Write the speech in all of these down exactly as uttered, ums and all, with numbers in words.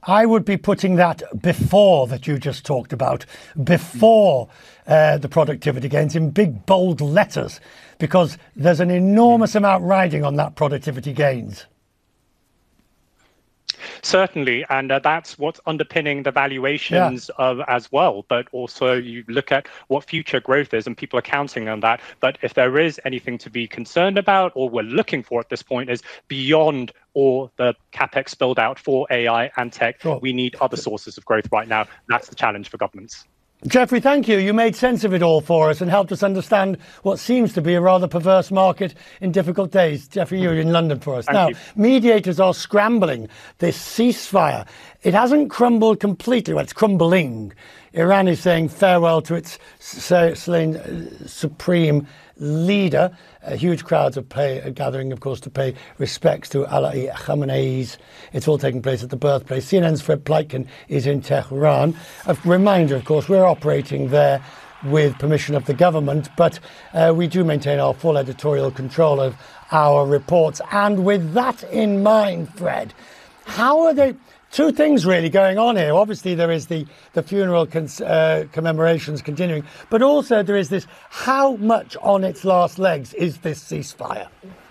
I would be putting that before that you just talked about, before uh, the productivity gains in big bold letters, because there's an enormous amount riding on that productivity gains. Certainly, and uh, that's what's underpinning the valuations yeah. of as well. But also you look at what future growth is, and people are counting on that. But if there is anything to be concerned about, or we're looking for at this point, is beyond all the capex build out for A I and tech. Sure. We need other sources of growth right now. That's the challenge for governments. Jeffrey, thank you. You made sense of it all for us and helped us understand what seems to be a rather perverse market in difficult days. Jeffrey, you're in London for us. Thank now, you. Mediators are scrambling this ceasefire. It hasn't crumbled completely. Well, it's crumbling. Iran is saying farewell to its slain supreme leader. Uh, huge crowds are, pay, are gathering, of course, to pay respects to Ali Khamenei. It's all taking place at the birthplace. C N N's Fred Pleitgen is in Tehran. A reminder, of course, we're operating there with permission of the government, but uh, we do maintain our full editorial control of our reports. And with that in mind, Fred, how are they... Two things really going on here. Obviously, there is the, the funeral cons- uh, commemorations continuing, but also there is this, how much on its last legs is this ceasefire?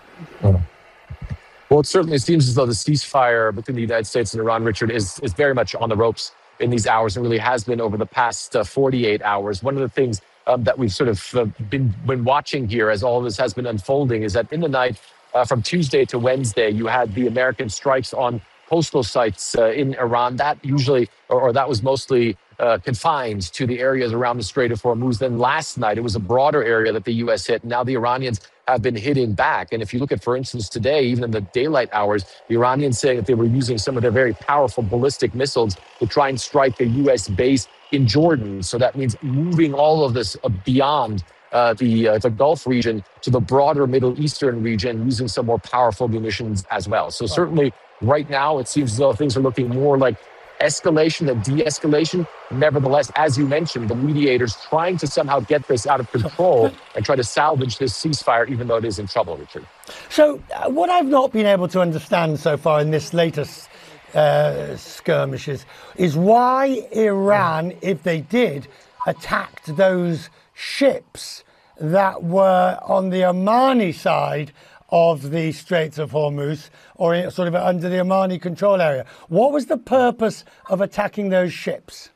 Well, it certainly seems as though the ceasefire between the United States and Iran, Richard, is, is very much on the ropes in these hours, and really has been over the past uh, forty-eight hours. One of the things um, that we've sort of uh, been, been watching here as all of this has been unfolding is that in the night uh, from Tuesday to Wednesday, you had the American strikes on postal sites uh, in Iran. That usually, or, or that was mostly uh, confined to the areas around the Strait of Hormuz. Then last night, it was a broader area that the U S hit. Now the Iranians have been hitting back. And if you look at, for instance, today, even in the daylight hours, the Iranians saying that they were using some of their very powerful ballistic missiles to try and strike a U S base in Jordan. So that means moving all of this uh, beyond Uh, the uh, the Gulf region to the broader Middle Eastern region, using some more powerful munitions as well. So certainly right now it seems as though things are looking more like escalation than de-escalation. Nevertheless, as you mentioned, the mediators trying to somehow get this out of control and try to salvage this ceasefire, even though it is in trouble, Richard. So uh, what I've not been able to understand so far in this latest uh, skirmishes is why Iran, if they did, attacked those ships that were on the Omani side of the Straits of Hormuz, or sort of under the Omani control area. What was the purpose of attacking those ships?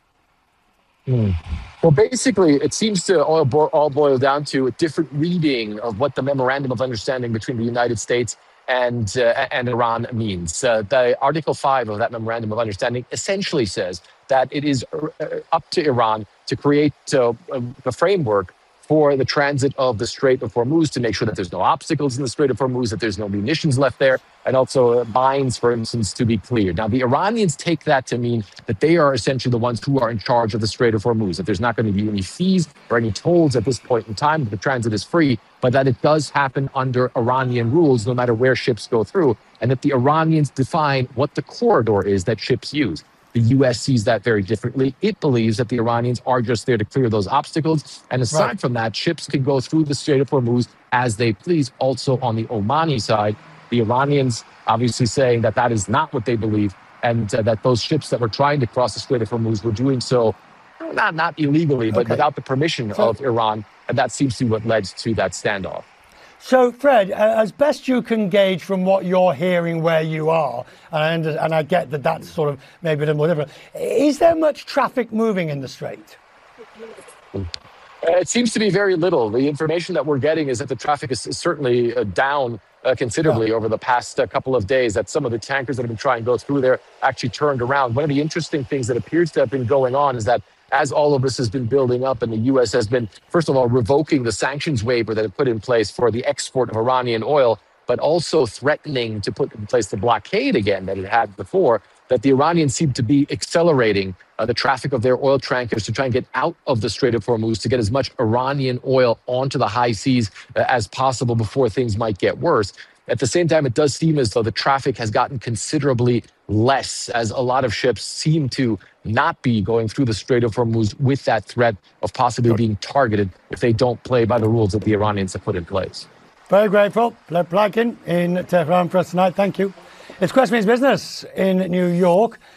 Mm. Well, basically, it seems to all, bo- all boil down to a different reading of what the Memorandum of Understanding between the United States and uh, and Iran means. Uh, the Article five of that Memorandum of Understanding essentially says that it is uh, up to Iran to create uh, a framework for the transit of the Strait of Hormuz, to make sure that there's no obstacles in the Strait of Hormuz, that there's no munitions left there, and also uh, mines, for instance, to be cleared. Now, the Iranians take that to mean that they are essentially the ones who are in charge of the Strait of Hormuz, that there's not going to be any fees or any tolls at this point in time, that the transit is free, but that it does happen under Iranian rules, no matter where ships go through, and that the Iranians define what the corridor is that ships use. The U S sees that very differently. It believes that the Iranians are just there to clear those obstacles. And aside right. from that, ships can go through the Strait of Hormuz as they please. Also on the Omani side, the Iranians obviously saying that that is not what they believe, and uh, that those ships that were trying to cross the Strait of Hormuz were doing so not, not illegally, but okay. without the permission so, of Iran. And that seems to be what led to that standoff. So, Fred, uh, as best you can gauge from what you're hearing where you are, and I, under, and I get that that's sort of maybe a little more different, is there much traffic moving in the Strait? Uh, it seems to be very little. The information that we're getting is that the traffic is, is certainly uh, down uh, considerably oh. over the past uh, couple of days, that some of the tankers that have been trying to go through there actually turned around. One of the interesting things that appears to have been going on is that as all of this has been building up, and the U S has been, first of all, revoking the sanctions waiver that it put in place for the export of Iranian oil, but also threatening to put in place the blockade again that it had before, that the Iranians seem to be accelerating uh, the traffic of their oil tankers to try and get out of the Strait of Hormuz, to get as much Iranian oil onto the high seas uh, as possible before things might get worse. At the same time, it does seem as though the traffic has gotten considerably less, as a lot of ships seem to not be going through the Strait of Hormuz with that threat of possibly being targeted if they don't play by the rules that the Iranians have put in place. Very grateful. Fred Pleitgen in Tehran for us tonight. Thank you. It's Quest Means Business in New York.